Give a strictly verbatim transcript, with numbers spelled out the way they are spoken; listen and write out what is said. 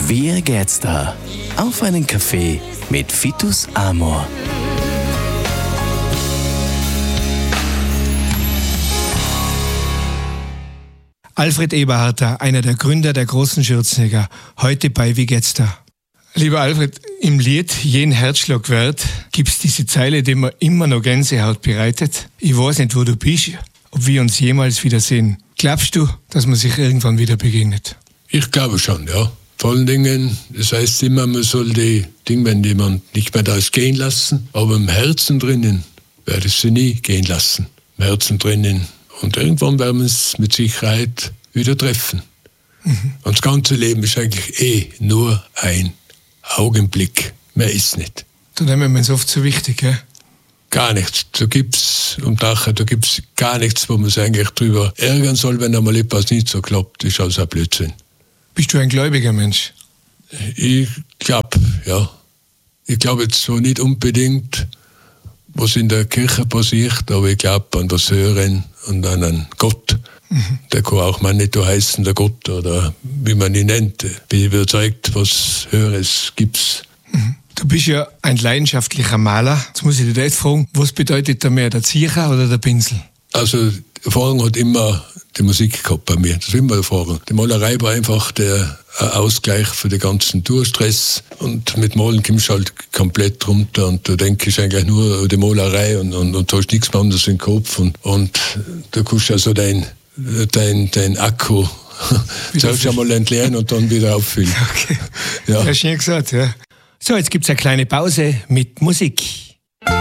Wie geht's da? Auf einen Kaffee mit Vitus Amor. Alfred Eberharter, einer der Gründer der Großen Schürzenjäger, heute bei Wie geht's da? Lieber Alfred, im Lied Jeden Herzschlag wert gibt's diese Zeile, die mir immer noch Gänsehaut bereitet. Ich weiß nicht, wo du bist, ob wir uns jemals wiedersehen. Glaubst du, dass man sich irgendwann wieder begegnet? Ich glaube schon, ja. Vor allen Dingen, das heißt immer, man soll die Dinge, wenn jemand nicht mehr da ist, gehen lassen. Aber im Herzen drinnen werde ich sie nie gehen lassen. Im Herzen drinnen. Und irgendwann werden wir es mit Sicherheit wieder treffen. Mhm. Und das ganze Leben ist eigentlich eh nur ein Augenblick. Mehr ist nicht. Da nehmen wir es oft so wichtig, gell? Gar nichts. Da gibt's um Dache, da gibt's gar nichts, wo man sich eigentlich drüber ärgern soll, wenn einmal etwas nicht so klappt. Das ist also ein Blödsinn. Bist du ein gläubiger Mensch? Ich glaube, ja. Ich glaube jetzt so nicht unbedingt, was in der Kirche passiert, aber ich glaube an das Hören und an einen Gott. Mhm. Der kann auch mal nicht so heißen, der Gott, oder wie man ihn nennt. Bin ich überzeugt, was Höheres gibt's. Mhm. Du bist ja ein leidenschaftlicher Maler. Jetzt muss ich dich jetzt fragen, was bedeutet da mehr, der Zieher oder der Pinsel? Also, die Erfahrung hat immer die Musik gehabt bei mir. Das ist immer die Erfahrung. Die Malerei war einfach der Ausgleich für den ganzen Tourstress. Und mit Malen kommst du halt komplett runter und du denkst eigentlich nur an die Malerei und, und, und du hast nichts mehr anderes im Kopf. Und, und du kannst also dein, dein, dein Akku selbst einmal entleeren und dann wieder auffüllen. Okay. Ja. Ja, schön gesagt, ja. So, jetzt gibt's eine kleine Pause mit Musik.